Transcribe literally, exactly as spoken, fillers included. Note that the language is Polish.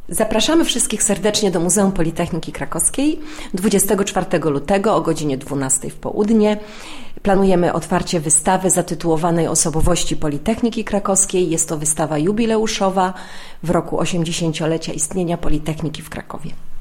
Zapraszamy wszystkich serdecznie do Muzeum Politechniki Krakowskiej dwudziestego czwartego lutego o godzinie dwunastej w południe. Planujemy otwarcie wystawy zatytułowanej Osobowości Politechniki Krakowskiej. Jest to wystawa jubileuszowa w roku osiemdziesięciolecia istnienia Politechniki w Krakowie.